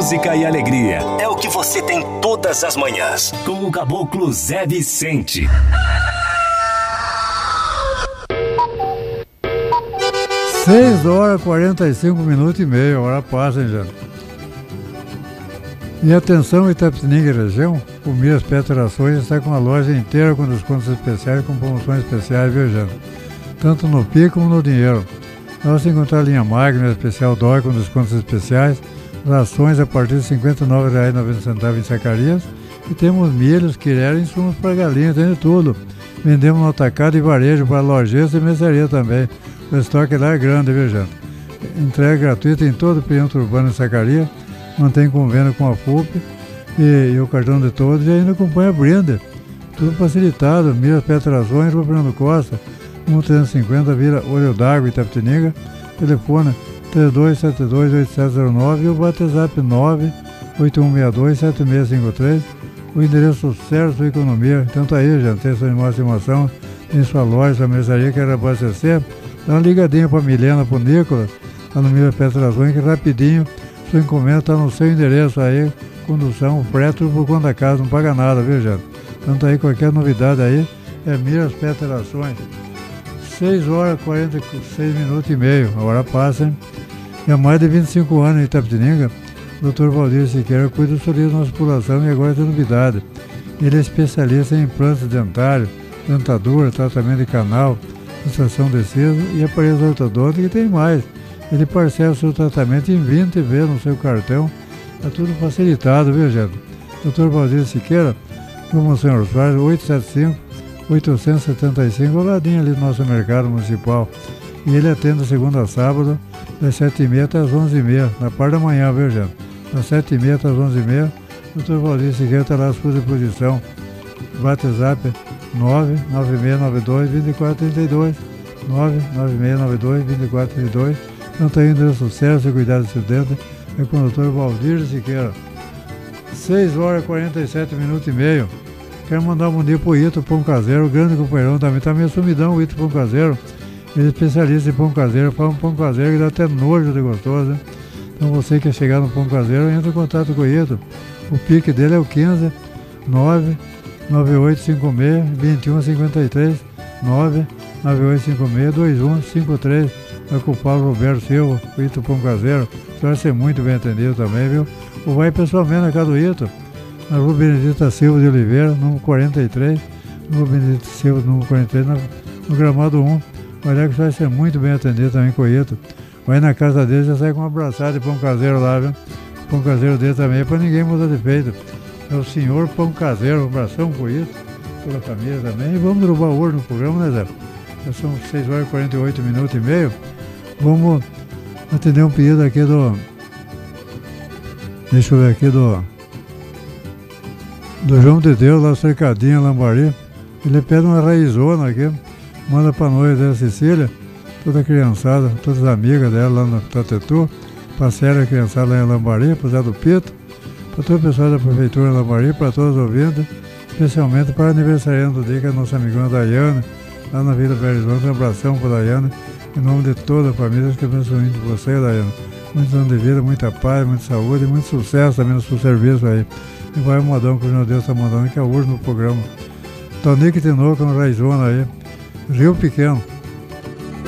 música e alegria. É o que você tem todas as manhãs. Com o Caboclo Zé Vicente. 6h45 a hora passa, hein, gente? E atenção, Itapetininga e região, o Miras Peterações está com a loja inteira com descontos especiais, com promoções especiais, viu, gente? Tanto no PIC como no dinheiro. Nós encontrar a linha Magna especial DOI com descontos especiais, rações a partir de R$ 59,90 em Zacarias, e temos milhos, quirera e insumos para galinha, tem de tudo. Vendemos no atacado e varejo para lojistas e mercearia também. O estoque lá é grande, viu, gente? Entrega gratuita em todo o perímetro urbano em Zacarias, mantém convênio com a FUP e o cartão de todos e ainda acompanha brinde. Tudo facilitado. Miras Peterações, Rua Fernando Costa, 1350, Vila Olho d'Água, Itapetininga. Telefone 3272-8709 e o WhatsApp 98162-7653. O endereço certo, sua economia. Então tá aí, gente. Tem sua animal de estimação, tem sua loja, sua mercearia, quer abastecer. Dá uma ligadinha pra Milena, pro Nicolas, lá no Miras Peterações, que rapidinho sua encomenda está no seu endereço aí, condução, frete por conta da casa, não paga nada, viu, gente? Então tá aí, qualquer novidade aí, é Miras Peterações. 6h46 a hora passa, hein? E há mais de 25 anos em Itapetininga, o Dr. Valdir Siqueira cuida do sorriso da nossa população e agora tem novidade. Ele é especialista em implantes dentários, dentadura, tratamento de canal, extração de siso e aparelhos ortodônticos e tem mais. Ele parcela o seu tratamento em 20 vezes no seu cartão. É tudo facilitado, viu, gente? Dr. Valdir Siqueira, como o senhor Soares, 875, ao ladinho ali do nosso mercado municipal. E ele atende segunda a sábado, das 7h30 até as 11h30, na parte da manhã, viu, gente? Das 7h30 até as 11h30, o Dr. Valdir Siqueira está lá à sua disposição. WhatsApp 99692-2432, 99692-2432. Então tá indo o sucesso e cuidado do seu dente, é com o Dr. Valdir Siqueira. 6h47 Quero mandar um bom dia pro Ito Pão Caseiro, o grande companheirão também, tá meio sumidão o Ito Pão Caseiro. Ele é especialista em pão caseiro, faz um pão caseiro que dá até nojo de gostoso, né? Então você que quer chegar no pão caseiro, entra em contato com o Ito. O pique dele é o 15 99856-2153, 99856-2153. Vai com o Paulo Roberto Silva, o Ito Pão Caseiro. Você vai ser muito bem atendido também, viu? Ou vai pessoalmente na casa do Ito, na Rua Benedita Silva de Oliveira, número 43, Rua Benedita Silva, número 43, no Gramado 1. Olha que você vai ser muito bem atendido também com o Ito. Vai na casa dele, já sai com uma abraçada de pão caseiro lá, viu? O pão caseiro dele também é para ninguém mudar de peito. É o senhor Pão Caseiro, um abração com o Ito, toda a família também. E vamos derrubar o olho no programa, né, Zé? Já são 6h48. Vamos atender um pedido aqui do... Deixa eu ver aqui do João de Deus, lá Cercadinha, Lambari. Ele pede uma raizona aqui, manda pra nós da Cecília, toda a criançada, todas as amigas dela lá no Tatetu, pra série criançada lá em Lambari, pro Zé do Pito, para todo o pessoal da Prefeitura de Lambari, para todos os ouvintes, especialmente para o aniversariante do dia, que é a nossa amigona Daiane, lá na Vila Belo Horizonte. Um abração para a Daiane, em nome de toda a família, que abençoe muito você, Daiane. Muitos anos de vida, muita paz, muita saúde e muito sucesso também no seu serviço aí. E vai o modão que o meu Deus está mandando, que é hoje no programa. Tonique Tinoco, no Raizona aí, Rio Pequeno.